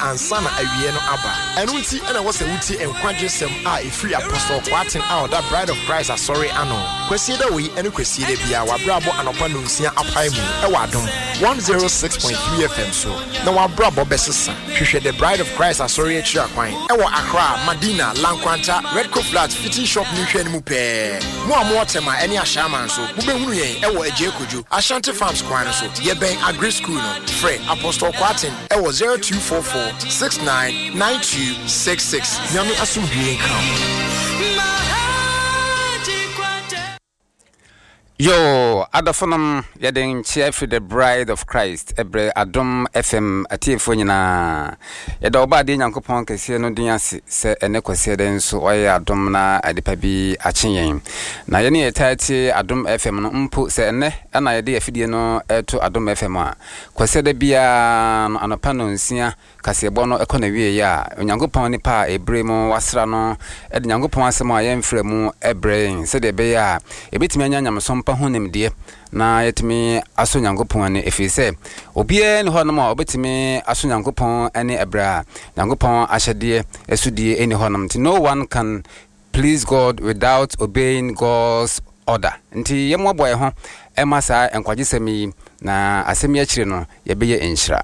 ansana awie no aba. Eno nti ena wo se wuti enkwaje sem a efiri Apostle Kwatin a that Bride of Christ asori ano. Kwesi da we ene kwesi da bia wa brabo anopa no nsia apai mu e wa adom 106.3 FM so. Na wa brabo besesa. Hwehwe the Bride of Christ asori akira kwan. E wo Accra, Madina, Lankwanta, Redco Flat, Fitting Shop ni hwe ni mu pe. Mo amotema ene ahyaman so. Mo behunu yen e wo Ajekoju, Ashanti Farms kwan so. Ye ben Agri School no. Free Apostle Kwatin e wo 0244699266. Nyame asumdue nka. Yo, Adafonam Yading Chief the Bride of Christ, Ebre Adom FM Atifo nyina. Yeda oba de Nyankopon kese no din ase se ene kwese den so oye Adom na adipa bi akyenyen. Na ye ne yetati Adom FM no mpo se ene na ye de afidie no eto Adom FM a kwese da bia no anopa no nsia kasebo no ekona wie ya Nyankopon ni pa ebre mu wasra no e de Nyankopon asem a ye mfremu ebre se de be ya ebetimi anya nyamsom pa honem die na yetimi aso Nyankopon ne efise obie ne ho no ma obetimi aso Nyankopon ene ebra Nyankopon ahyede esudie eni honom ti no one can please God without obeying God's order nti yemwaboye ho emasa enkwagisemi na asemi akire no yebeye enhira.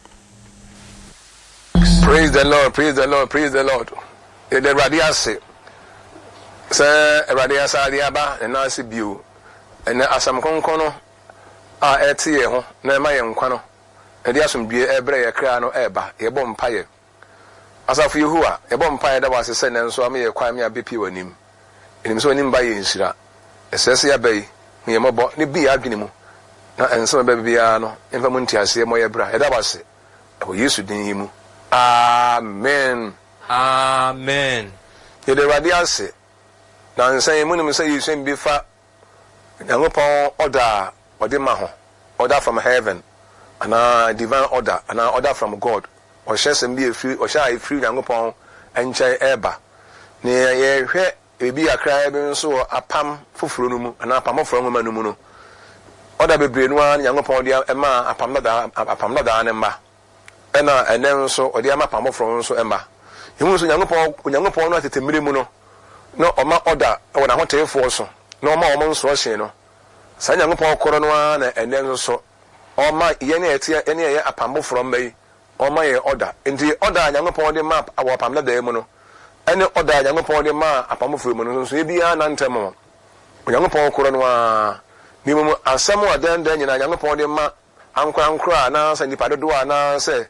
Praise the Lord, praise the Lord, praise the Lord. The radiase say radiasa diaba na nasi biu ene asam konkono a etie ho na ma ye nkwa no ede asomdue ebre ye kra no eba ye bom paye asafu Yehowa ye bom paye da wase se ne nso am ye kwa me abepi wanim enim so wanim ba ye nsira esese ya bai ye mobo ne bi adwene mu na enso ba bia no emfa mu ntiase mo ye bra eda wase o Yesu din yimu. Amen. Amen. Ye de radiase na nsan mu nim say Yesu bi fa Nyankopon order odima ho order from heaven and divine order and order from God or share some be free or share free Nyankopon enche eba ne ye hwe ebi akra bi nso apam foforo no mu and apam foforo ngoma no mu no order bebre no Nyankopon dia ema apam no da ne mba ena enen nso odi ama apam foforo nso emba yimu nso Nyankopon no atetemire mu no no oma order e wona hotefo so no ma omo nso hye no sa Nyankopon koro no na enen so oma ye na etia ene ye apambo from mai oma ye order enti order Nyankopon de map awapam na da mu no ene order Nyankopon de ma apambo from no so e bia na ntem Nyankopon koro no ni mu asem adanda nyina Nyankopon de ma ankra na sa nipa dodo na se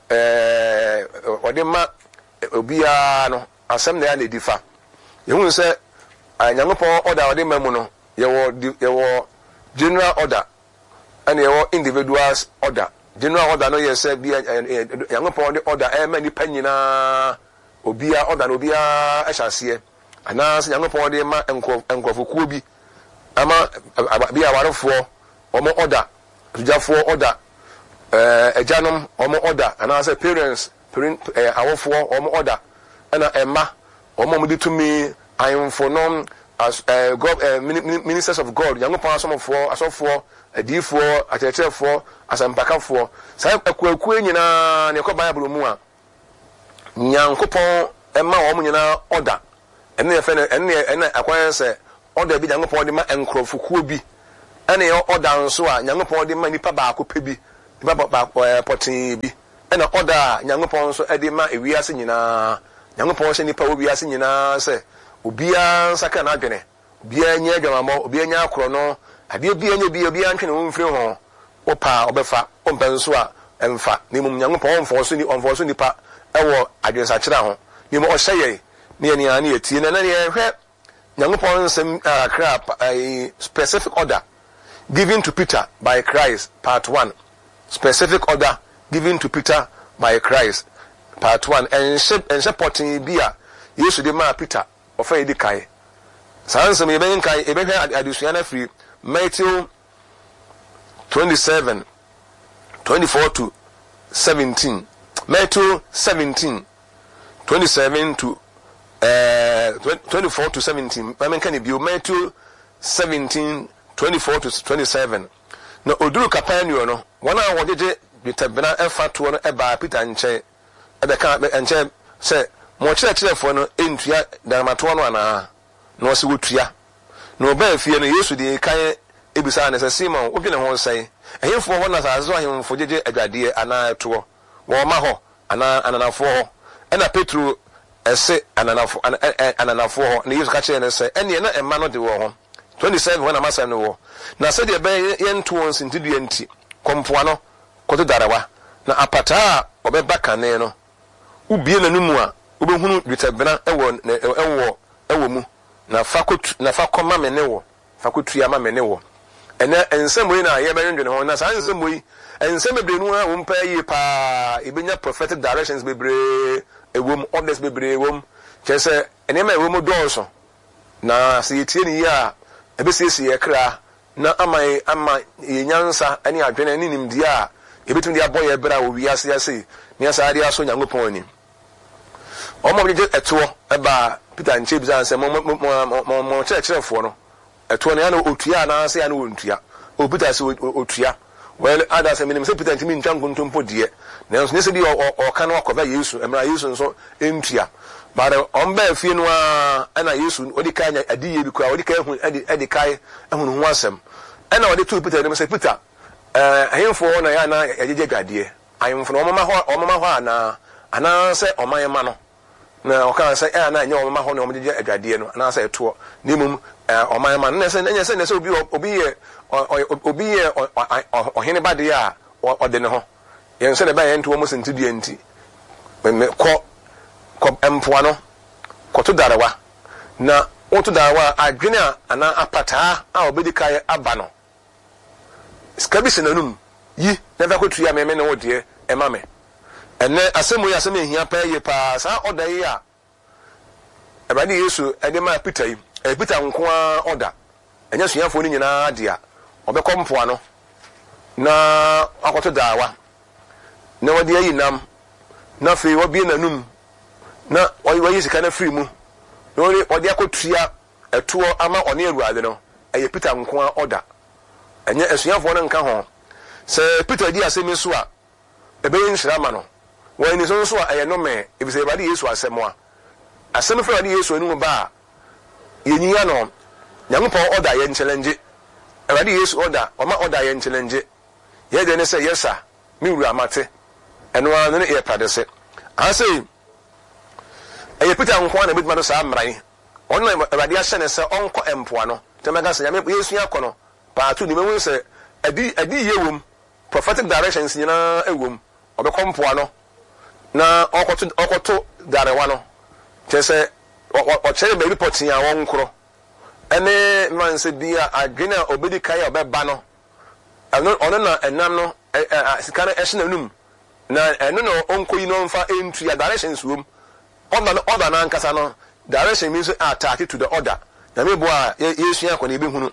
ode ma obia no asem na ya na edifa yehun se Nyankopon order ode mamu no yewo general order and yewo individuals order. General order no yese bi Nyankopon de order e mani panyina obia order no obia ahyase ana se Nyankopon de ma enkofokuo bi ama bi awarefo omo order tujafo order ejanom omo order ana se parents awofo omo order ana emma omo mudi tumi ayemfonom as God ministers of God Nyankopon asofo adifo atetefo asampakafo sai akwaku nyina ne ko Bible mu a Nyankopon emma wo mu nyina order ene ye fe ene akwan se order bi Nyankopon de ma enkrofokuo bi ene ye order nso a Nyankopon de ma nipa ba akopɛ bi nipa ba potin bi ene order Nyankopon nso de ma ewiase nyina Nyankopon se nipa obiase nyina se obia nsaka na adwene obia nya adwamamo obia nya akoro no ade obia nya obia ntwene wo mfiri ho opa obefa ompanso a emfa nimum Nyankopon onfo so nipa ewo adwensa kira ho nimu ohye ye ne ani etie na ne hwe Nyankopon nsem akra a specific order given to Peter by Christ part 1 specific order given to Peter by Christ part 1 and supporting bia Yesu de ma Peter ofa edi kai sansem ye ben kai ebe hwe adusua na free Matthew 27 24 to 17 Matthew 17 27 to 24 to 17 men kan bi Matthew 17 24 to 27 no oduru Capernaum no wona wojeje bitabena efa to no eba Peter nche ebeka enche se mo kyerɛkyerɛfo no entua damatoɔ no ana na ɔse wotua na ɔba afie no Yesu de kan ebisa ne sɛ Simon wodwene ho nsɛn ehemfo hɔ na sase ahemfo gyegye adwadeɛ ana ɛtoɔ wɔn ma hɔ ana ananafo hɔ ɛna Petro ɛse ananafo hɔ na Yesu ka kyerɛ ne sɛ ɛne na ɛma no de wɔ hɔ 27 wɔn na masa no wɔ na sɛ de ɛbɛyɛ yɛnto wɔn sintidua nti kɔmpoa no kɔto darawa na apata ɔbɛba kane no ubie n'anum a wobɛhunu dwetabena ɛwɔ mu na fa kɔma me ne wɔ fa kɔtua ma me ne wɔ ɛnɛ nsɛm yi na yɛbɛnwendwene ho na saa nsɛm yi nsɛm bebree no a wɔmpɛ yie paa ebenya prophetic directions bebree ewom orders bebree ewom kyerɛ sɛ nneɛma ewom dɔɔso na sɛ yɛtie ne yie a ɛbɛsiesie yɛ kra na ama yɛnyansa ne adwene ne nimdeɛ a yɛbɛtumi de abɔ yɛ berɛ a wɔwiase ase ne asa de aso Nyankopɔn anim ɔmo bɛgye ɛtoɔ ɛba Peter nkyɛ bisa sɛ mo kyerɛkyerɛfoɔ no ɛtoɔ no ya na otua anaasɛ ya na wɔntua Peter sɛ otua well ada sɛ menim sɛ Peter ntimi ntwa nkontompo deɛ nanso ne sɛ bi ɔka no akɔba Yesu ɛmra Yesu nso ɛntua bare ɔmba afie no a ɛna Yesu ɔde kae adiyɛ bi kora ɔde kae hu ɛde kae ehunu ho asɛm ɛna ɔde to Peter ne sɛ Peter ahemfo na ya na yɛgyegye dwadeɛ ahemfo no ɔmama hɔ ana sɛ ɔman ma no na ɔka sɛ na nyɛ ɔmama hɔ na ɔmgyegye adwadeɛ no ana sɛ ɛtoɔ ne mum ɔman ma no sɛ obi yɛ ɔhene badeɛ a ɔde ne ho yɛn sɛ ne ba yɛn to wɔn sentidua nti kɔ mpoa no kɔto darewa na woto darewa adwene a ana apataa a obedi kae aba no sika bi sinanum yi na fa kɔtua me ne wo deɛ ɛma me ɛnɛ asɛm yi asɛm ehia paa yɛ paa saa ɔda yi a Awurade Yesu ɛde ma Peter yi Peter nko a ɔda ɛnyɛ suafo no nyinaa de a ɔbɛkɔ mpoa no na akɔto darewa na wɔde ayi nam na afei wɔbie n'anum na wɔyi sika na firi mu na wɔde akɔtua ɛtoɔ ama ɔne Awurade no ɛyɛ Peter nko a ɔda ɛnyɛ asuafoɔ no nka ho sɛ Peter di asɛm so a ɛbɛyɛ nhyira ma no wɔn ni so a ɛyɛ nome ebisɛ Awurade Yesu asɛm a asɛm fɛ Awurade Yesu anim ba a yɛnyiya no Nyankopɔn ɔda yɛn challenge Awurade Yesu ɔda ɔma ɔda yɛn challenge yɛde ne sɛ yɛsa me wura mate ɛno a ne yɛ pradese asɛ ɛyɛ Peter nko na bɛtuma no saa mmran ɔno Awurade ahyɛ ne sɛ ɔnkɔ empoa no tɛmɛka sɛ Nyame Yesu akɔ no paatu ni mehu sɛ adi yewom prophetic directions nyina ewom ɔbɛkɔ mpoa no na ɔkɔto darewa no kyerɛ sɛ ɔkyerɛ baabi pɔtee a wɔnkoro ɛne mmanse bi a adwene a obedi kae a ɔbɛba no ɔno na ɛnam no sika no ɛhyɛ n'anum na ɛno na ɔnkɔ yi no mfa ɛntua directions wom ɔda no ankasa no direction means attack to the order na mebo a yɛsua akɔ na yɛbɛhunu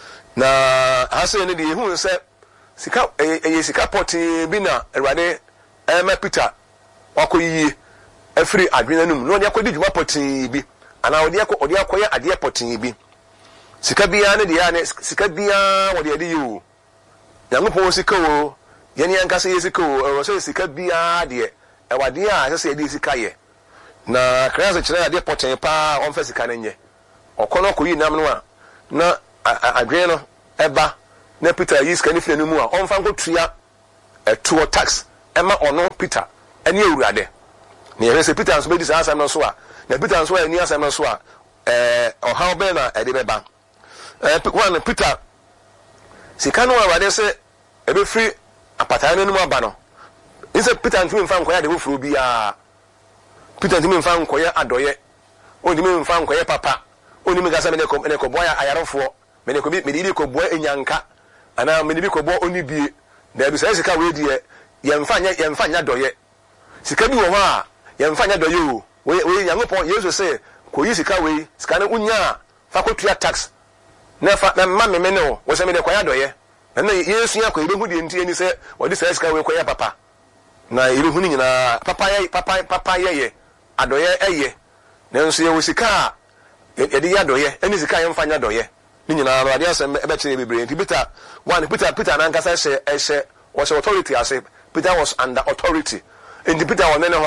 na asɛ ne de yɛhunu sɛ sika sika pɔtee bi na Awurade ɛma Peter wakɔ yie afiri adwene anum na ɔde akɔdi dwuma pɔtee bi ana ɔde akɔyɛ adeɛ pɔtee bi sika biara ne deɛ ne sika biara wɔde ade yi o Nyankopɔn sika o yɛne ankasa yɛ sika o ɛwɔ sɛ sika biara deɛ ɛwɔ adeɛ a ɛsɛ sɛ yɛde sika yɛ na krasa kyerɛ adeɛ pɔtee paa ɔmfa sika no nyɛ ɔkɔ no kɔyi nam no a na adwene no ɛba na Peter yi sika ne firi no mu a ɔmfa nkɔtua ɛtoɔ tax ɛma ɔno Peter ɛne Awurade ne yɛhwɛ sɛ Peter nso bɛdi saa asɛm no so a na Peter nso a ɛni asɛm no so a ɔhaw bɛn na ɛde bɛba one Peter sika no Awurade sɛ ɛbɛfiri apatae no anim aba no nsɛ Peter ntumi mfa nkɔyɛ ade foforɔ biara Peter ntumi mfa nkɔyɛ adɔyɛ ɔntumi mfa nkɔyɛ papa ɔntumi kasa mene kɔboa ayarefoɔ mene bi kɔboa enyanka ana mene bi kɔboa onibie na bi sɛ sika we die yɛmfa nya dɔyɛ sika bi wɔ hɔ a yɛmfa nya dɔyɛ o we Nyankopɔn Yesu sɛ kɔyi sika we sika no unya fa kɔtua tax na ma me ne wo sɛ mene kɔyɛ dɔyɛ na Yesu nya kɔ yɛbɛhu die nti ani sɛ wɔde sɛ sika we kɔyɛ papa na yɛbɛhu ni nyinaa papa yɛyɛ adɔyɛ ɛyɛ nanso yɛwɔ sika a yɛde yɛ adɔyɛ ɛne sika yɛmfa nya dɔyɛ ni nyinaa no ade asɛm ɛbɛkyerɛ bebree nti Peter nankasa ɛhyɛ was authority ase Peter was under authority nti Peter wɔ ne ho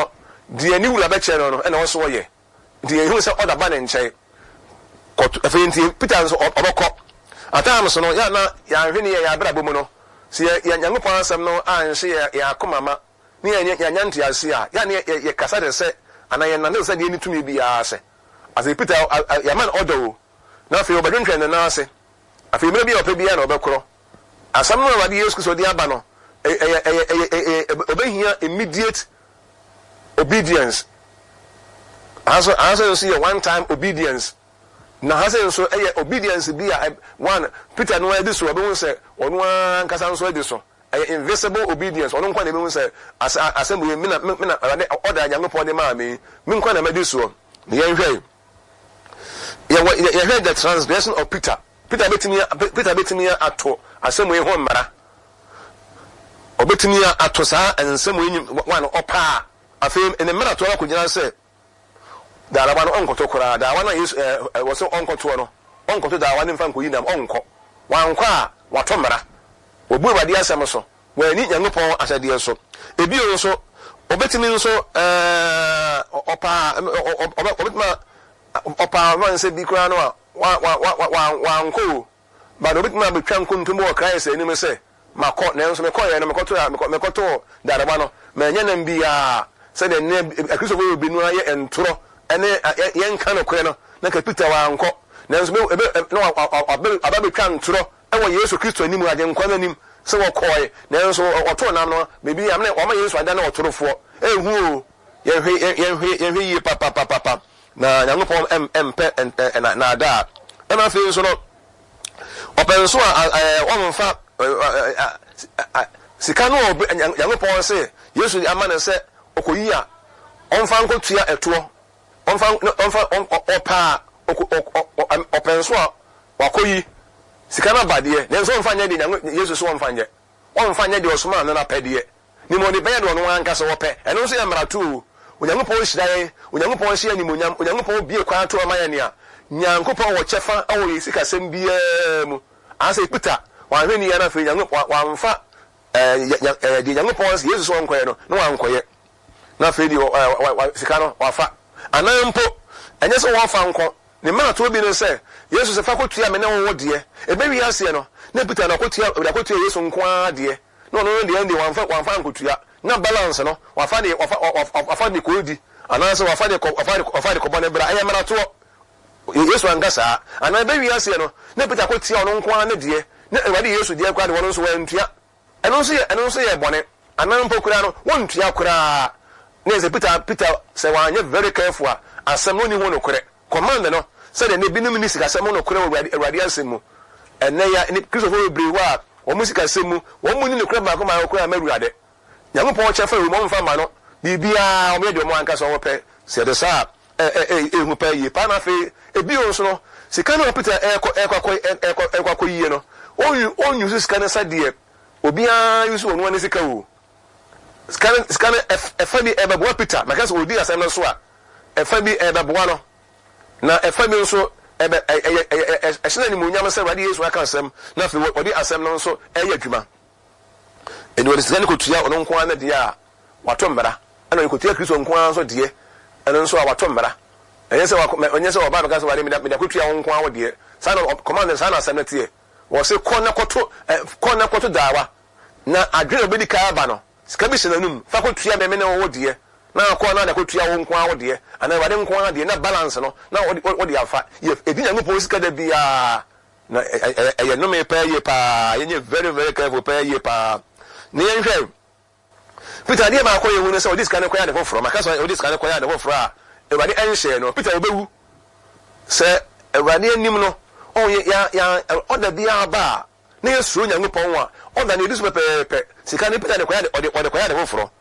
de ani wura be che no na wo so ye de ehu se order ba ne nche koto afenti Peter so obokọ atam so no ya na ya hwe ne ya bra bomu no se ya Nyankopon asem no anhye ya akomama ne ya nyante ase a ya ne ya kasa de se ana ya na ne se de ni tumi bi ya se as Peter ya man order o na fe obadwentwe ne na ase afi mre bi opa bi ya na obekoro asam no wadi Yesu Kristo di aba no obehia immediate obedience also see a one time obedience na hasen so obedience bi a one Peter no edi so obe say onu an kasa so edi so invisible obedience onu nkwa na be say asem we mina order Nyankopon de ma me nkwa na medi so ye hwe ye heard the transgression of Peter betimi ato asem we ho mmara obetimi ato saa ensem we one opa afem ene mmara to akonyina say da la bano onkoto kura da wana Yesu wo so onkoto no onkoto da wana mfa nkoyi nam onko wanko a wato mmara obu badi asem so wani Nyankopon asade so ebi o so obetimi nso opa wan se bi kura no a wanko ba do bitma be twan kuntum wo Christ anim se makọ na nso mekọ no mekoto da la bano ma nya nam bia se de ne akristo bo bi no ye entoro ene yen kan no kure no na ka Peter wa anko na nso no ababe twan toro e wo Yesu Kristo anim ade nkwa anim se wo koe na nso oto nam no bebi am na o ma Yesu ada na otorofo ehu o ye hwe yi papa na Nyankopon empe na ada e ma fe nso no openso a wonfa sika no Nyankopon se Yesu ama na se okoyi a onfa nkotua eto onfa opa openso a wakoyi sika na bade ne nso onfa nya de Yesu so onfa nya de osoma na pede ni mo de benya de ono anka se wope eno nso ya mratu Onyankopon hyidaye Onyankopon hye ani monyam Onyankopon bie kwa to amaya ne a Nyankopon wo chefa awo yisika sem bia mu asa Peter wa hwani ya na fe Nyankopon wamfa de Nyankopon Yesu so onkoye no na wankoye na fe di sika no wafa anampo enye so wafa nko ne mana to bi no se Yesu se fa kotua me ne wo de ebe wi ase no na Peter na kotua Yesu nko ade no de ndi wamfa nkotua na balance no wafa de kodi anase wafa de ko bone bra aye mana to Yesu angasa ana ebe wi ase no na Peter kotua no nko ane de na ewade Yesu de kwa de wono so wantua eno so ye bone anampo kura no wontua kura na ze Peter say wanye very careful asem no ni ho no kure command no say de ne binum ni sika asem no kure ewade asem mu enne ya ni Kristo ho ebri wa o musika asem mu wo mu ni ne kure ba ko ma kure amaruade Nyankopon chefa ru mo mfa ma no bibia o me de mo anka so wo pe se de sa hu pa yi pa na fe ebi o so no sika no Peter ekwa yi no onyu sika na sadie obia yusu onu ani sika wo scan efabi ebebo Peter makase odi asem no so a efabi ebebo no na efabi nso ebe ehye ni munyam se wade Yesu aka asem na fe odi asem no nso eye adwuma eni wodi scan ko tuya ono nko ana de a wato mbara ana ko tuya Kristo nko ana so de eno nso a wato mbara enye se oba makase wade me da ko tuya nko ana de sana command sana asem na tie wo se kona koto dawa na adwene obedi ka aba no sika bi senanum fa ko tua me ne wo de na ko na da ko tua wo nko a wo de ana wade nko a de na balance no na wo de afa edi Nyankopon sika da bia na no me pa ye pa ye very very careful pa ye pa ne yen hwe Peter de ma ko ye hu ne se odi sika ne ko ya de foforo maka so odi sika ne ko ya de foforo a e wade enhye no Peter obewu se e wade anim no o ya oda bia ba na Yesu Nyankopon wa oda ne disu pepe sika ne Peter de ko ya de ode ko ya de foforo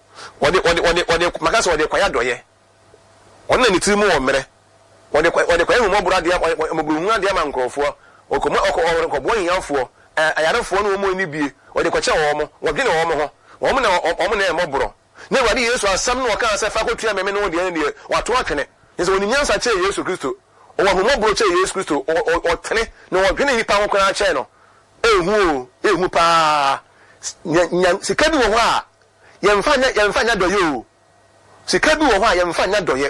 ode makasa ode ko ya doye onna ni tirimu wo mere ode ko ya mu mobura de mo buru de ma nkrofo ko bo yanfo ayarefo no mo ni bie ode ko che wo dwene wo mo na moburo na wade Yesu asam no ka sa fa ko tua meme no de ne wato akene yeso oni nyansa che Yesu Kristo o wa moburo che Yesu Kristo o tene no wo dwene hipa ho kona che no ehu pa sika bi wo ho a yemfa nya do yo sika bi wo ho a yemfa nya doye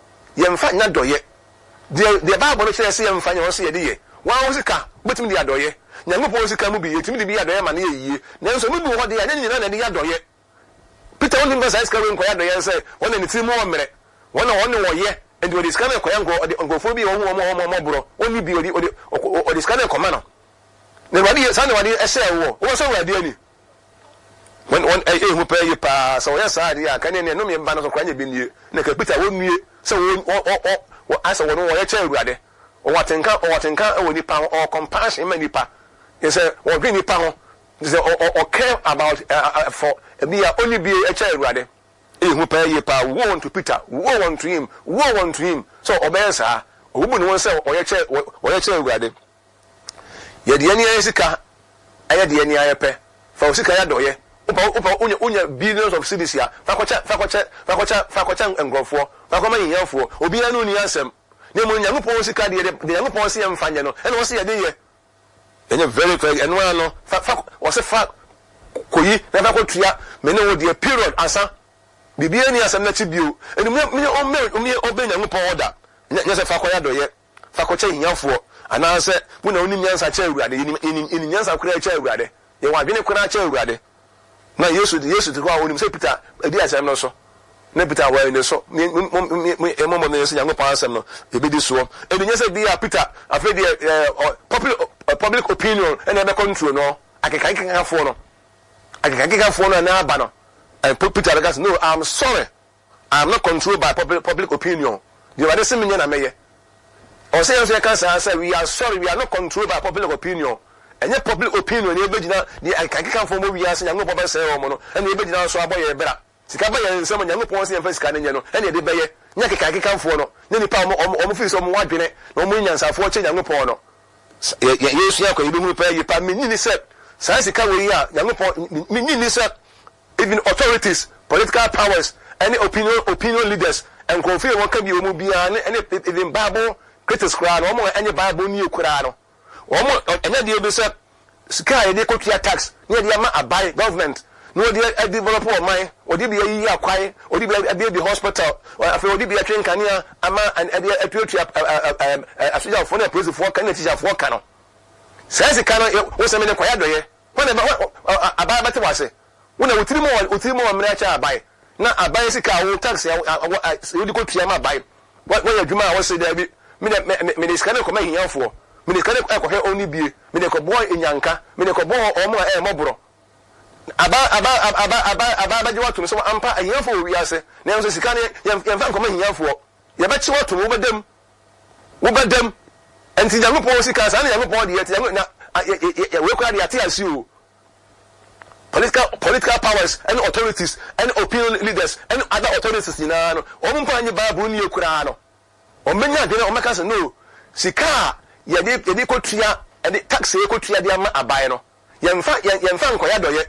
de Bible no kire se yemfa nya wo se ye de ye wa wo sika betimi de adoye Nyankopɔn sika mu bi yetimi de bi adoye ma na ye nanso mu bi wo de ya nyina na de adoye Peter won nimba sai sika we nkoya adoye se wona ne timu wo mere wona wo ye and we sika na koya ngofo bi wo mo bro oni bi odi sika na koma no ne wadi sa na wadi ese wo so wadi ani when who pay you pass so yes I ya kan ne no me mba no so kwanya bi nie na ka Peter won nie se wo asa wo no wo ye cha awurade o watenka e woni pa o compassion ma nipa you say wo dwi nipa ho you say o care about for be only be e cha awurade who pay you pa wo want to Peter wo want to him so obensa o bu no won say o ye cha awurade ye de ani sika aye de ani ayepe fa sika ya doye Upa unya billions of cities ya fakocha engrofo fakoma yiyafo obi anu ni ansem ne mo Nyankopɔn sika de Nyankopɔn se yemfanye no ene wo se ye de ye enye very eno ano wo se fa koyi na fakotua me ne wo de period asa bibia ni asem na tibio enu me obe Nyankopɔn order nya se fakoya do ye fakocha yiyafo ana se wo na onim nyansa cha awurade ini nyansa kura cha awurade ye wa dwene kura cha awurade na Yesu te kwa onim se Peter edi asem no so na Peter wa ne so mo ne se Nyankopɔn asem no ebedi so edunye se bi a Peter afedi public opinion and ebe control no akeka fo no na aba no and Peter gas no I'm sorry I'm not controlled by public opinion the wade se menye na meye o se yenso kan say we are sorry we are not controlled by public opinion enye public opinion ni ebegina ni akeka fo mo wiase Nyankopɔn be say o mo no ene ebegina so aboye bra sika ba ye nsem Nyankopɔn se yemfa sika ne nye no ene de beye nya akeka fo no ne nipa o mo fi so mo wadwene na mo nyansafo che Nyankopɔn no Yesu ya ko ibi mu pa yipa menni se sai sika we ya Nyankopɔn menni se even authorities political powers any opinion leaders and confirm won ka bi o mu bia ne even Bible critics kra no mo enye Bible ni ekura no omo enya de obi se sika ye de kotua tax ne de ma abai government no de develop o man o de bi yi akwai o de bi hospital afi o de bi atwenkania ama and de atuatua asoja fo na police fo kan na teacher fo kan no sai sika no wo se me ne kwaya doye wona abai bate wase wona wotiri mo mena cha abai na abai sika wo tax ya o de kotua ma abai wo ya dwuma a wo se da bi me de sika ne ko ma hianfo me ka ko he oni bie me de ko boy enyanka me de ko bo o mo e mobro aba je watu so ampa ayanfo wiase na enso sika ne yemfa ko ma hiyanfo ye be chi watu wo bedam enti Nyankopɔn sika sa na Nyankopɔn de yeti na we kwa de ate asiu political powers and authorities and opinion leaders and other authorities ni na no o mo mpa anye Bible ni ekura no o menya de o meka se no sika yedi kotua edi tax ye kotua de ama abai no yemfa nkoya doye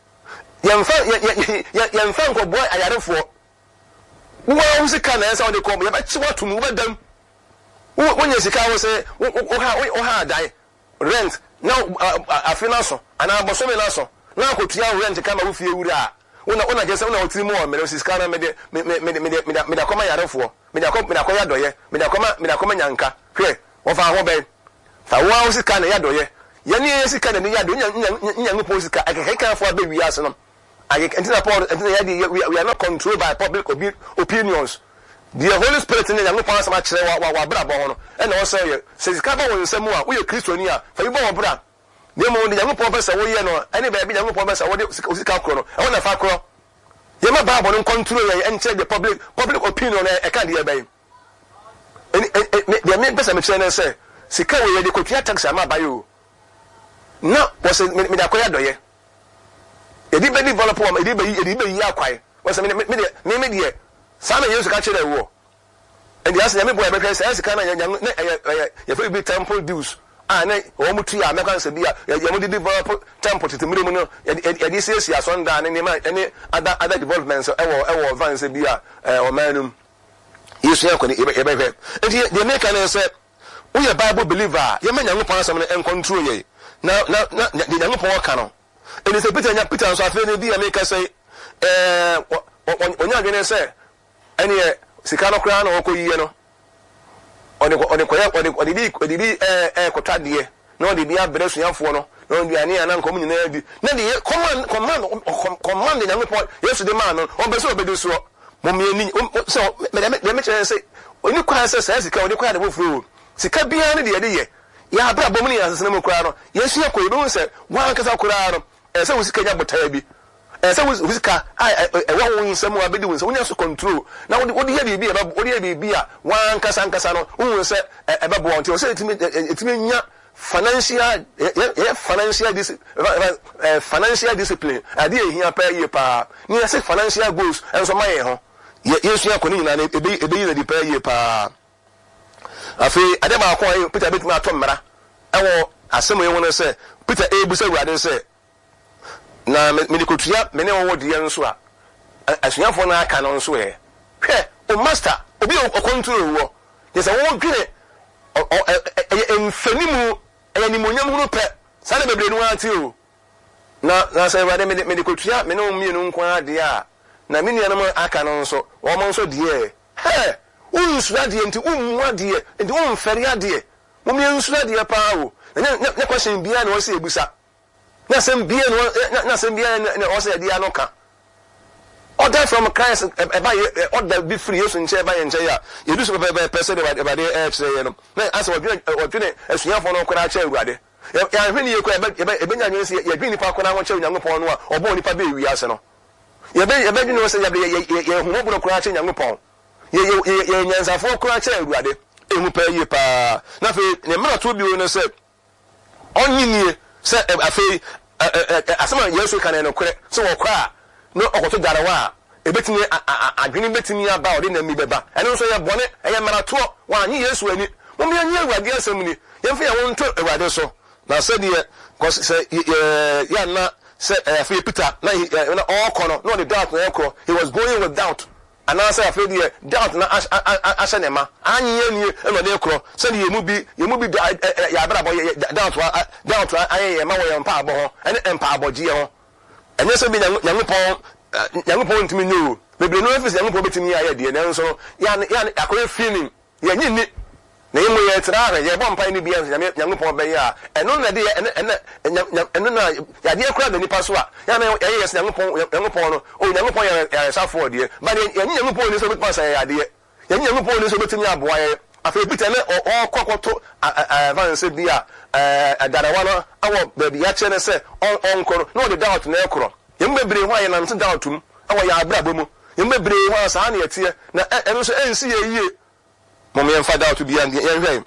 yemfa nko boy ayarefo wo sika na ensa wo de kom ye ba chi watu mu badam wo nya sika wo se wo ha dai rent now afina so ana boso me na so na kotua rent kama wo fie wura una je se una otiri mu o mere sika na me de koma yarefo me de koya doye me de koma nyanka hwe wo fa ho ben fa wo sika na yadoye yani sika na yado Nyankopɔn sika akeka fo abe wiase no entina Paul entina yadi we are not controlled by public opinions the Holy Spirit in Nyankopɔn sama kire wa bra bo ho no e na wo say sika ba wo nsɛm a wo ye Kristoni a fa yi bo wo bra ne mo de Nyankopɔn pɛ sɛ wo ye no ene ba bi Nyankopɔn pɛ sɛ wo de sika kro no e wo na fa kro ye ma Bible no control ye en check the public opinion e ka de ye bai de me pɛ sɛ me kire ne say sika we de kotua tax ama bayo na was me da koya doye edi be develop am edi be yi akwai was me de sa na Yesu ka kire wo and yes na me boy be kire say sika na ya fe bi temple dues na o mu tu ya me kan se bi ya mu de develop temple titimire mu no edi se asonda ne ma any other developments e wo van se bi o manum Yesu ya ko ni e be enti de make an say we a Bible believer ye manya Nyankopɔn asɛm no en control ye na de Nyankopɔn ka no eni se Peter so afa ne bi ya make say onya adwene say ɛne sika no koraa na ɔkɔyie no ɔde kɔtwa deɛ na ɔde bi abrɛ suafoɔ no na ɔde ane ana nkɔm nyinaa bi na de command Nyankopɔn Yesu de maa no ɔbɛ sɛ ɔbɛdi soɔ mɔmiani sɛ me kyerɛ sɛ oni kwa sɛ sɛ sika ɔde kwa de bofuro sika biara ne de yɛde yɛ ya abra bom ne yasese mu koraa no yesu akɔ ebi sɛ wan kasa koraa no sɛ wo sika nya botaa bi sɛ wo sika ɛwɔ wo nsɛm wa bedi wo nsɛm wonya so control na wode yɛ biribi wode yɛ biribi a wan kasa no wo sɛ ɛbɛboa nti sɛ etimi nya financial discipline ade ehia pa yie pa ni sɛ financial goals enso ma yɛ ho yesu akɔ ne nyina ebeyi na di pa yie pa afei ade ba akɔ Peter betumi ato mmara ɛwɔ asɛm yɛ wɔn sɛ Peter ebusa Awurade sɛ na medikotua mene wɔwɔ deɛ nso a asuafo na aka no nso hwɛ o master obi ɔkɔntoro wɔ yɛ sɛ wɔwɔ dwene mfanimu animonyam hunu pɛ saa ne bebree no ate o na sɛ Awurade medikotua mene wɔn mmienu nko adeɛ a na me nuanom aka no nso wɔn nso deɛ unsura deɛ nti umwa deɛ nti umfɛre adeɛ mumye nsura deɛ paa o ne question bia na wɔsɛ ebusa na sɛm bia na wɔsɛ deɛ no ka order from Christ order be free Yesu nkyɛ ba yɛ nkyɛ ya yedu so pɛsɛ de ba de kyerɛ no na asa wɔdwene asuafo no kora kyerɛ Awurade ya hwene yɛ kora ebenya nwe sɛ yɛdwene nipa kora ho kyerɛ Nyankopɔn no a ɔbɔ nipa be wi ase no yɛbɛdwene wɔ sɛ yɛ humɔbɔ kora kyerɛ Nyankopɔn ye nyansafo kora kyerɛ Awurade ehu pa yie pa na fe ne mra to bio no sɛ onyinie sɛ afei asema Yesu kan no kore sɛ wɔkora no ɔkɔto darewa ebetimi adwene betimi aba ɔde na mi bɛba ɛno nso yɛ bɔne ɛyɛ mra to wanyi Yesu ani mo me anyi Awurade asɛm ni yɛmfa yɛ won to Awurade so na sɛ deɛ sɛ ya na sɛ afei Peter na ɔkɔ no no the doubt na ɛkɔ he was going with doubt and answer afraid the doubt na ashanema anye nie no de kro say ye mu bi ya bra boy doubt aye ma wo yempa abo ho ene empa abogie ho enye se bi Nyankopɔn ntimi nyo bebre no afisi Nyankopɔn betimi ya de na nso ya akoye feeling ye nyi ni na yemu ye tra na ye bompa ni bia Nyankopɔn be ya eno na de eno na ya de kura da nipa so a ya na ye yes Nyankopɔn no o Nyankopɔn ya safo de ba de ye Nyankopɔn ni so betima sa ya de ye Nyankopɔn ni so betimi aboa ye afa Peter ne o kokoto avance bia adarawa no awo ba bia che ne se onkoro no de doubt na ekoro ye mbebre ho aye na nte doubtum awo ya abrabo mu ye mbebre ho asa na ye tie na eno so ensi ye yie mom yem fa doubt bia yen hwem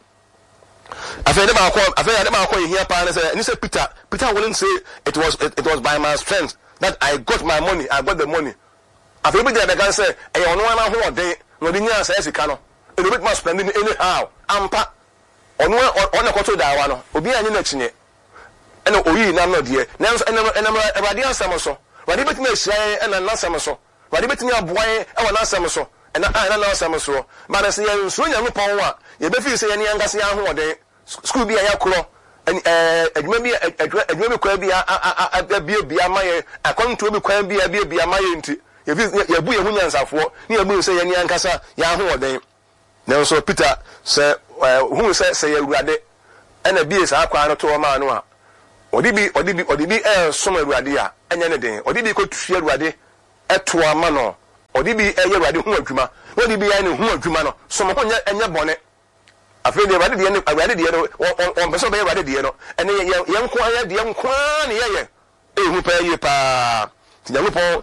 afei de ba akọ here pa na say ni say Peter wouldn't say it was by my strength that I got my money, I got the money. Afei bi de can say e ono ana ho ode no de nya say sika no e do bit must spend anyhow ampa ono koto dawa no obi anyi na chinye ena oyi na no de na Awurade asam so Awurade betimi ahia ena nasam so Awurade betimi aboae e wona asam so ena na asam so ba na se ye nso Nyankopɔn a ye be fi se ye ne angase ya ho ode school bi ya koro adwuma bi kwa bi amaye akwanto bi kwa bi amaye nti ye bu ye hu nyansafo ni ye bu se ye ne angasa ya ho ode na so Peter se hu se ye Awurade ena bi sa akwa no to ma no a odi bi som Awurade a enya ne den odi bi ko tusu Awurade eto ama no odi bi ye Awurade hu adwuma odi bi ya ne hu adwuma no so mo enya bone afei de Awurade de no on person be Awurade de no ene ye nko aya de nko ne ye ehu pa ye pa ti Nyankopɔn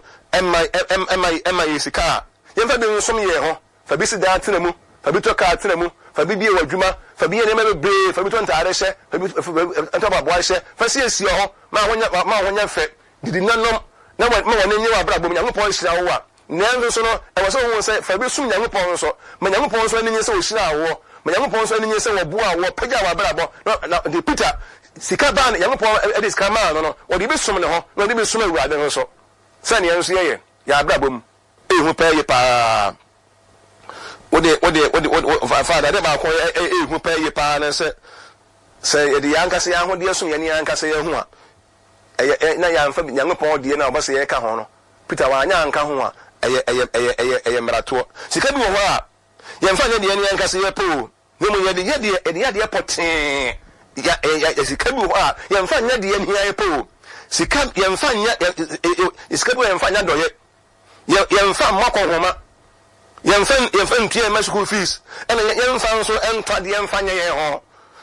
emma yesika ye fa bi som ye ho fa bi si da tena mu fa bi to ka tena mu fa bi bie wadwuma fa bi ne ma be fa bi to ntare hye fa bi ntaba boa hye fa si esi ho ma honya fe didi nanom na ma wona nyi wa bra bom Nyankopɔn hyira wo a nanzo so no e wo so wo se fa bi sum Nyankopɔn so ma Nyankopɔn so ni se wo hyira wo ma Nyankopɔn so ni se wo boa wo pagya wa bra bo na de Peter sika ban Nyankopɔn edis kama no wo de bi sum ne ho na de bi sum Awurade no so sane yanso ye ya bra bom ehu pa ye pa ode father de ba ko ehu pa ye pa na se ye de yankase ya ho de so ye ne yankase ya hu a na ya mfa Nyankopɔn de na obase ye ka ho no Peter wa anya anka ho a ɛyɛ marato sika bi wɔ hɔ a yɛmfa nyɛ deɛ ne yankasa yɛ po ne mu yɛde pɔtee ya sika bi wɔ hɔ a yɛmfa nyɛ deɛ ne yɛ po sika yɛmfa nyɛ sika bi yɛmfa nyɛ dɔyɛ yɛmfa mmakɔ homa yɛmfa ntua ma school fees ɛna yɛmfa nso ɛntɔ deɛ yɛmfa nyɛ yɛn ho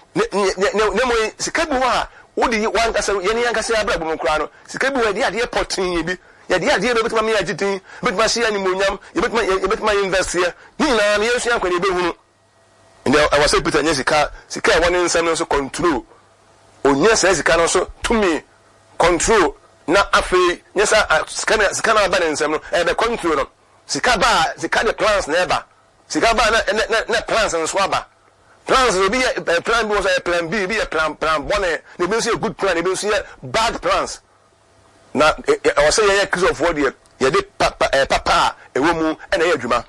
ne mu sika bi wɔ a wodi wankasa yɛne yankasa abra bɔ mu kra no sika bi wɔ deɛ pɔtee bi yɛde adeɛ bɛtuma me agitin bɛtuma hyia ne monyam yɛbɛtuma invest yɛ ne nyinaa ne yɛsua nkwa ne bɛhunu nde ɛwɔ sɛ Peter nyɛ sika ɛwɔ ne nsɛm no so control onyɛ sɛ sika no so tumi control na afei nyɛ sɛ sika na ba ne nsɛm no ɛbɛ control no sika de plans na ɛba sika ba na plans nso aba plans obi yɛ plan bi wɔ sɛ plan B bi yɛ plan bɔne ne bi nso yɛ good plan ne bi nso yɛ bad plans na ɛwɔ sɛ yɛyɛ kristofoɔ deɛ yɛde papa a ɛwɔ mu ɛna ɛyɛ adwuma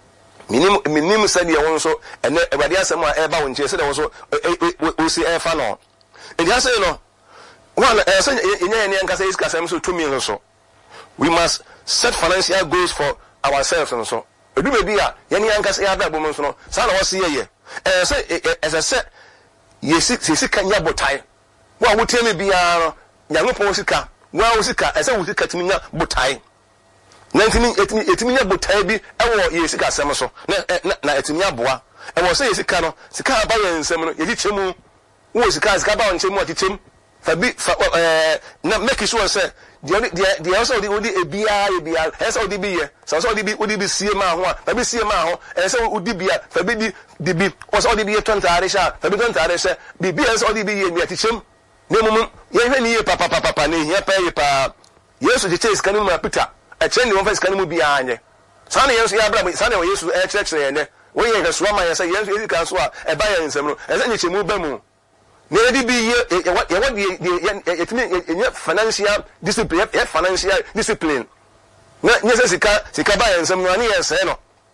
minim sɛdeɛ wo nso ɛnɛ awurade asɛm a ɛba wo nkyɛn sɛdeɛ wo so wosi ɛfa no ɛdi asɛ no sɛ yɛnyɛ nkasa yɛsika asɛm so tumi nso we must set financial goals for ourselves nso ɛduma bi a yɛne yɛnkasa yɛada bɔ mu nso no saa na wɔse yɛyɛ ɛsɛ sɛ yɛsika nyɛ botae wo a wotie me biara no nyankopɔn sika wa usika ese usika timinya botae na etiminya botae bi ewo yesika asem so na etiminya boa ewo se yesika no sika aba ye nsem no ye chemu wo sika ba on chemu akichem fa bi na make sure say the also odi ebia ese odi bi ye so odi bi sie ma ho a fa bi sie ma ho ese odi bia fa bi di bi so odi bi ye tontare sha fa bi tontare sha bi ese odi bi ye mi akichem nemum yɛhwɛ ni ye papa ne hia pa ye pa Yesu jeche skanu ma Peter ɛkyɛ ne wɔn fa skanu mu bi anye sane Yesu ya bra sane Yesu ɛkyerɛkyerɛ yɛn wo yɛ hwɛ so ama yɛ sɛ Yesu edika so a ɛba yɛ nsɛm no ɛsɛ nye kyemu ba mu ne yɛde bi ye yɛwɔ yɛtumi yɛ financial discipline na nye sɛ sika ba yɛ nsɛm no ani yɛ sɛ no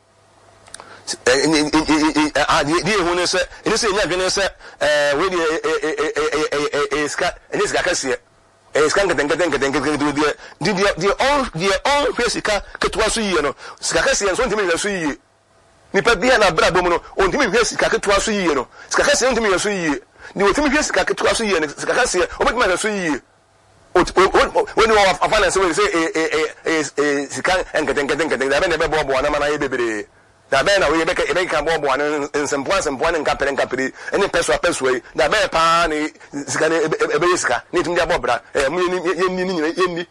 die hu ne sɛ ɛne sɛ nya dwene sɛ we die sika kɛseɛ sika nketenkete die on hwɛ sika ketewa so yie no sika kɛseɛ nso ntimi hwɛ so yie nipa bia na bra bom no ntimi hwɛ sika ketewa so yie no sika kɛseɛ ntimi hwɛ so yie ni otimi hwɛ sika ketewa so yie no sika kɛseɛ obetimi hwɛ so yie when you have finance we say sika nketenkete da bɛ na bɛ boaboa na mana yɛ bebree da bɛ na we yɛ ka boaboa no nsɛmpoa ne nkapere ɛne pɛsoa yi da bɛ paa ne sika ne ɛbɛyɛ sika ne tumi de abɔ bra mu yɛni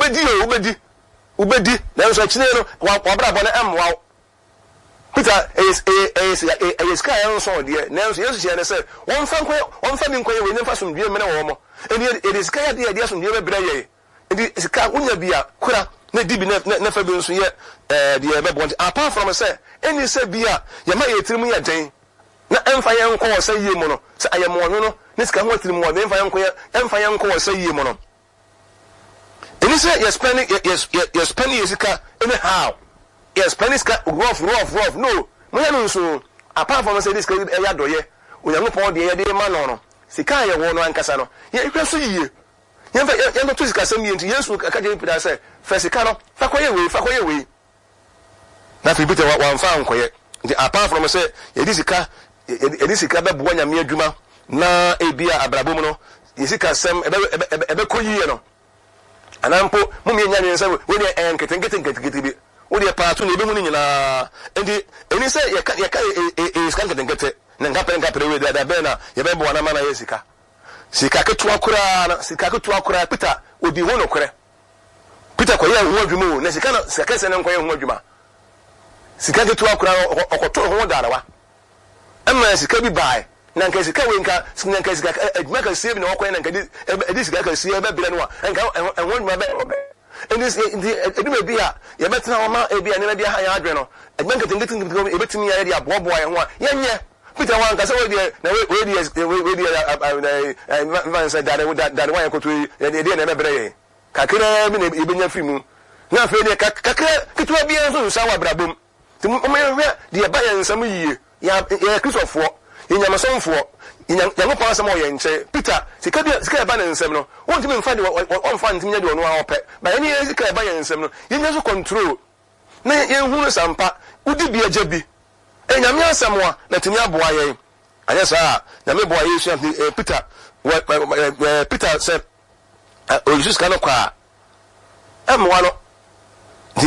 ubedi na nso akyine no wa bra bɔ ne amwa Peter is sika yɛn nso deɛ na nso Yesu hyɛ ne sɛ wɔmfa mi nkɔyɛ we ne mfa somdue mene wɔ mo ɛne ɛde sika yɛ deɛ somdue bɛbrɛ yɛ ɛde sika wonya bia kora na dibi na fa bi nso yɛ deɛ bɛbɔ nti apart from sɛ ɛni sɛ bia yɛma yɛ tirim yɛ den na ɛmfa yɛn nkɔ wɔ sɛ yie mu no sɛ ayɛ mɔnwo no ne sika ho tirim wɔ ɛmfa yɛn nkɔ wɔ sɛ yie mu no ɛni sɛ yɛ spending yɛ sika anyhow yɛ spending sika rough no mo yɛ no nso apart from sɛ this sika ɛyɛ adɔyɛ onyankopɔn deɛ yɛde ma no sika yɛ wɔ no ankasa no yɛ hwɛ so yie yɛn to sika sɛm yɛ nti Yesu aka gye Peter sɛ fɛ sika no fa kɔyɛ wei na fi Peter wɔmfa nkɔyɛ nti apart from sɛ yɛde sika bɛboa nyame adwuma na ebia abrabɔ mu no yɛ sika sɛm ɛbɛkɔ yie no anampo mo me nya ne sɛ we ne nketenkete bi wo de paato ne ebehu ne nyinaa nti eni sɛ yɛka sika nketenkete na nkapere we da bɛ na yɛbɛboa na ma na yɛ sika ketua kura Peter odi ho no kure Peter koye ho adwuma na sika kese ne nkoye ho adwuma sika ketua kura okoto ho darawa amma sika bi bai na nka sika we nka sika adwuma ka sie bi na okoye na nka edi sika ka sie be bere no a nka ho adwuma be eduma bi a ye betena ho ma ebi ane na dia ha ya adwe no adwuma nka ebetimi ya dia boaboa ye ho a yenye Peter wan kasa we die na we man say that one kotu dey na bebre ye kakra bi na ebenya fimu na fe dey kakra kitu bi enso nsa wa brabom ti mo ye dey ba ye nsam yie ya Christopher ye nyamasomfo yango pa asem o ye nche Peter sika ba na nsam no won ti me mfa de won fa ntimi nya de ono a ope ba ye sika ba ye nsam no ye nya so control na yɛnhunu sampa wodi bi agya bi nyame asɛm a na tumi aboa yɛn anyɛ saa nyame boa Yesu Peter Peter sɛ Jesus ka no kwa ɛmmoa no di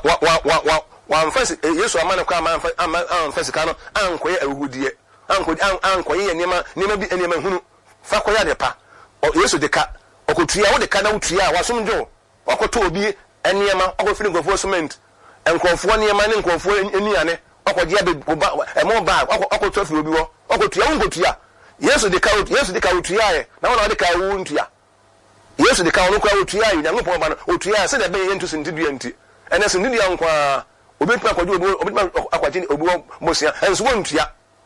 wa mfasi Yesu amana kwa amfasi ka no ankɔyɛ awudie ankɔyɛ nneɛma bi nneɛma hunu fa kɔyɛ adepa Yesu de ka ɔkotua wo de ka na wotua wasomdwo ɔkɔtɔ obi nneɛma ɔkɔfiri nkɔfoɔ cement nkɔfoɔ nneɛma ne nkɔfoɔ eniane ɔkɔgye ɛmo ba ɔkɔtɔ fi obi wɔ ɔkɔtua wo nkɔtua Yesu de ka wotua yɛ na wɔn de ka wo ntua Yesu de ka wo kɔ wotua yɛ Nyankopɔn ba no wotua sɛ de bɛyɛ ntu sintidua nti ɛnɛ sintidua nkwa obi tuma akɔgye obi tuma akɔgye obi wɔ mosia ɛnso wɔn ntua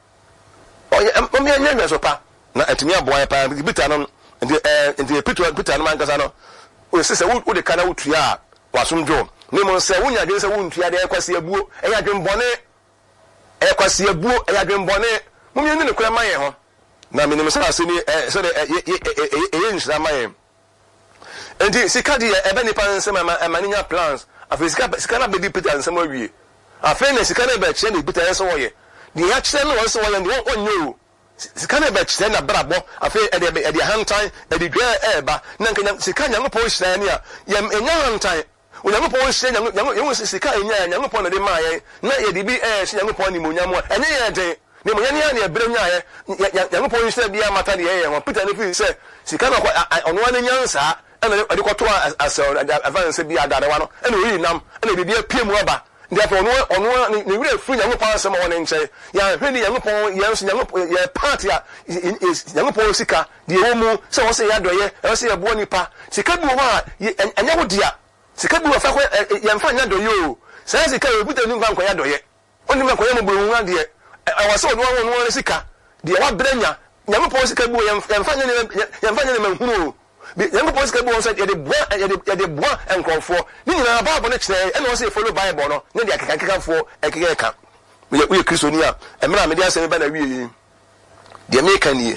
ɔyɛ nyɛ so pa na ɛtumi aboa pa Peter no nti Peter no mankasa no o sɛ wo de ka na wotua wasomdwo ne mo sɛ wonya de sɛ wontua de ɛkwasi abuo ɛyɛ adwembɔne ɛkwasi abuo ɛyɛ adwembɔne mum yɛ ne kura mayɛ ho na menim sɛ aseni sɛ de ɛyɛ nhyira mayɛ enti sika de ɛbɛ nipa nsɛm amaninya plans afei sika na bedi Peter nsɛm awie afei na sika na bɛ kyerɛ ne Peter ɛsɛ wɔyɛ de ya kyerɛ no wɔsɛ wɔyɛ de wɔnyɛ o sika na bɛ kyerɛ na brabɔ afei ɛde hantan ɛde dwa ɛba na nka sika Nyankopɔn hyira ne a yɛm enya hantan Nyankopɔn hyira yɛn sika enya Nyankopɔn na de ma yɛn na yɛde bi hyira Nyankopɔn ni monyam a ɛnyɛ yɛ den ne monyam ya ne ɛbrɛ nya yɛ Nyankopɔn hyira bi amata de yɛn ho Peter ne fi sɛ sika na ɔno ane nyansa ɛna ɛde kɔto asɛ advance bi adarewa no ɛna oyi nam ɛna bibi apia mu aba ndiapo ɔno ne wure firi Nyankopɔn asɛm wɔ ne nkyɛn ya hwɛ ni Nyankopɔn yɛn so Nyankopɔn yɛ party a Nyankopɔn sika de ɛwɔ mu sɛ wɔsɛ yɛ adɔyɛ ɛwɔ sɛ yɛ boɔ nipa sika bi wɔ hɔ a ɛnyɛ wo dia sika bi wɔ fa kɔ yɛmfa nyɛ dɔyɛ o sɛ sika yɛ Peter ni mfa nkɔyɛ dɔyɛ ɔni mfa nkɔyɛ mo bɔ adeɛ ɛwɔ sɛ ɔno wɔn sika deɛ wabrɛ nya Nyankopɔn sika bi wɔ yɛmfa nyɛ ne manhunu o Nyankopɔn sika bi wɔ sɛ yɛde boa nkrɔfoɔ ne nyinaa Bible no kyerɛ ɛna wɔsɛ follow Bible no ne de akekafoɔ ɛkeka ka woyɛ Kristoni a ɛmena mede asɛm ba na wie yi deɛ meka nie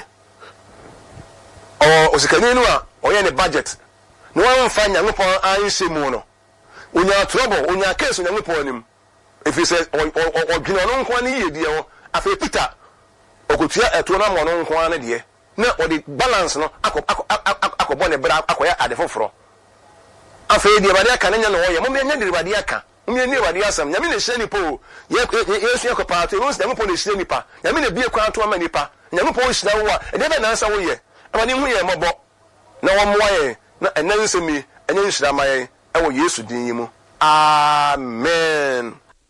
osikani no a ɔyɛ ne budget no wɔmfa Nyankopɔn anhyɛ mu no onya trouble onya case Nyankopɔn anim ɛfiri sɛ ɔdwene ɔno nko ne yie deɛ wɔ afei Peter ɔkɔtua ɛtoɔ no ama ɔno nko ne deɛ na ɔde balance no akɔbɔ ne bra akɔyɛ ade foforɔ afei deɛ bade aka ne nya no wɔyɛ mo nya de bade aka mo nya ne bade asam nyame ne hyɛ nipa o yesu yakɔ paato no sɛ mo pɔ ne hyɛ nipa nyame ne bie kwan to ama nipa nyame pɔ hyɛ wo a ɛde bɛ nansa wo yɛ abane hu yɛ mɔbɔ na wɔmmoa yɛ na ɛnan nsɛmi ɛnyɛ nhyira ma yɛ ɛwɔ Yesu din yi mu amen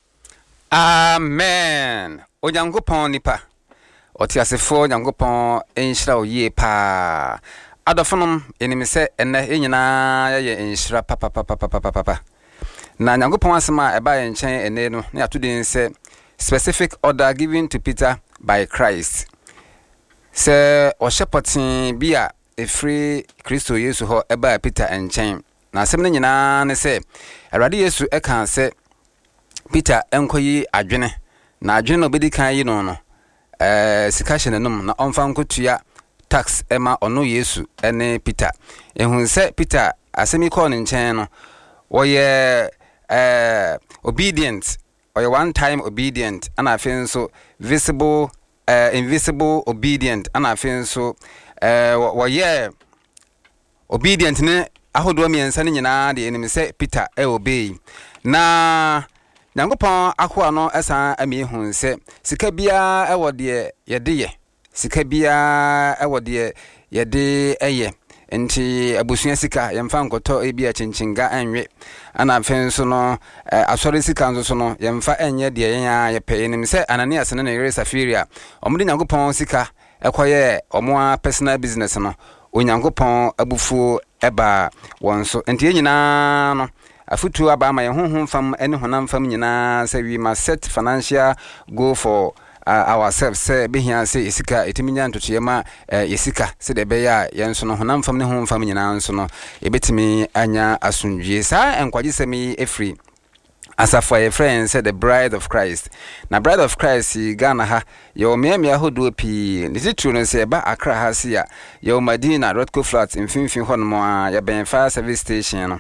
amen Onyankopɔn nipa ɔtiasefo Nyankopɔn enhyira oyie pa adɔfonom enim sɛ ene nyinaa yɛ enhyira papa na Nyankopɔn asema ɛba yɛ nkyɛn ene no na ato den sɛ specific order given to Peter by Christ sɛ ɔhyɛpɔten bi a efiri Kristo Yesu hɔ ɛba Peter nkyɛn na asɛm no nyinaa ne sɛ Awurade Yesu ɛka sɛ Peter enkoyi adwene na adwene no bedi kan yi no sika hyɛ nanum na ɔmfa nkotua tax ɛma ɔno Yesu ɛne Peter ehun sɛ Peter asɛmi kɔɔ ne nkyɛn no wɔyɛ obedient ɔyɛ one time obedient ana afei nso visible invisible obedient ana afei nso wɔyɛ obedient ne ahodoɔ mmiɛnsa ne nyinaa de enim sɛ Peter obey na Nyankopɔn akoa no ɛsan ami hu sɛ sika bia ɛwɔ de yɛde sika bia ɛwɔ de yɛde ɛyɛ nti abusua sika yɛmfa nkɔtɔ ebi a kyenkyenga anwe ana afei nso no asɔre sika nso so no yɛmfa ɛnyɛ de yɛn yɛpɛ enim sɛ Ananias ne yere Safiria ɔmo de Nyankopɔn sika ɛkɔyɛ ɔmo personal business no Onyankopɔn abufuo ɛba wɔn so nti nyinaa no afutu aba ma yɛn fam ene honam fam nyinaa sɛ we must set financial goal for ourselves sɛ behia sɛ esika etiminya ntotoye ma esika sɛ de be ya yɛn so no honam fam ne fam nyinaa nso no ebetimi anya asundwie saa enkwagye sɛmi efri asafo ye friends said the bride of Christ na bride of Christ Ghana ha yo memia hodo pi ni titru no se ba Accra ha sia yo Madina Rodco Flat mfimfin hɔ no ya ben fire service station no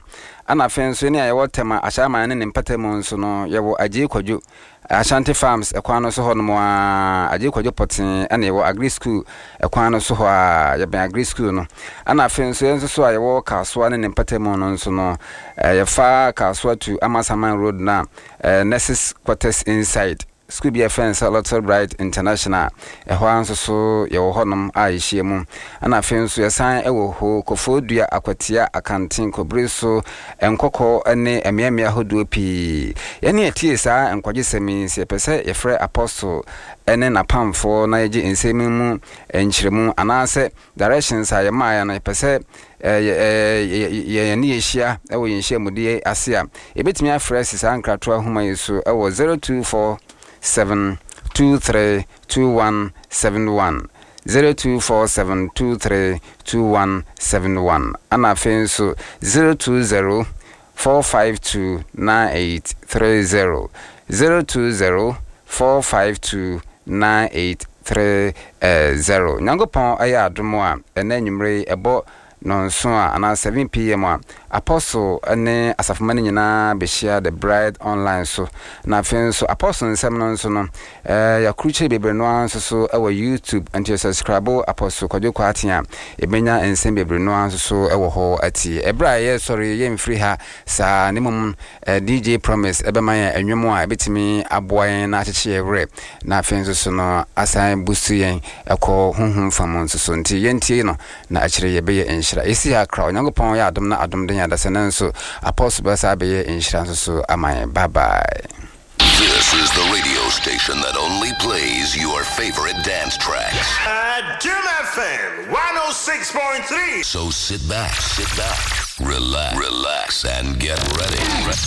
ana fe nso ne ayɛwɔ tema ahyama ne ne mpatamu nso no yɛwɔ agye kwadwo Ashanti Farms ekwan no so ho no mo agye kwadwo poten ana yɛwɔ Agri School ekwan no so ho a yɛbɛn Agri School no ana fe nso nso so ayɛwɔ Kasoa ne ne mpatamu no nso no yɛfa Kasoa to Amasaman Road na Nurses Quarters inside School BFN Little Bright International ehwa nso so ye wo honom a yehie mu ana afi nso yesan ewo ho Kofodua Akwatia Akantin Kobri so enkokɔ ne emiamia hodo pi ye ne etie saa enkwaje semi se pese ye frɛ Apostle ene na pamfo na yeje ensemi mu enkyiremu anase directions a ye maaya na pese ye ne yehia ewo yehia mudie ase a ebetimi afrɛ sisa nkrato ahoma yeso ewo 0247232171 0247232171 ana fenso 0204529830 0204529830 Nyangopon aya adomo a ena nwumre ebo nonso a ana 7 pm a Apostle ne asafomane nyina behia the bride online so na fenso Apostle nsem no nso no ya kruche bebre no anso so ewo YouTube anti subscribe Apostle Kwadwo Kwate a ebenya nsem bebre no anso so ewo ho ati ebra ye sorry ye mfiri ha sa ne mum DJ Promise ebema ya enwemo a ebetimi aboyen na acheche evre na fenso so no asan busu yen ekọ honhom fam nso so nti yentie no na achire ye beye enhira esi ha kra Onyankopon ya adom na adom den ya dasa nso Apostle basa beye enhira nso so amaye bye bye. This is the radio station that only plays your favorite dance tracks. Jim FM 106.3. So sit back, relax, and get ready.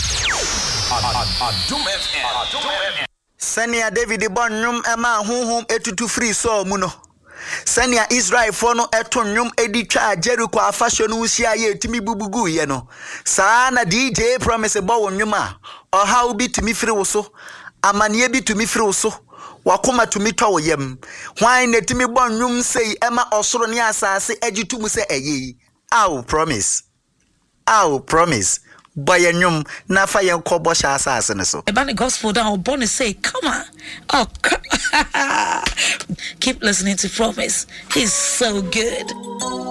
Jim FM. Senia David Bonum Emma Hum etutu free so muno. Senia Israel for no etonyum editwa Jericho afashion usia ye timi bubugu ye no. Sana DJ Promise bo nwuma. Oha ubi timi free wo so. Amanie bi tumi free wo so. Wakoma tumi twa wo yam. Hwan na timi bon nwum sei ema osoro ne asase agitu mu se eyi. Aw promise. Boy nwum na fa yen kobo sha asase ne so. About the gospel down born say come on. Oh keep listening to Promise. He's so good.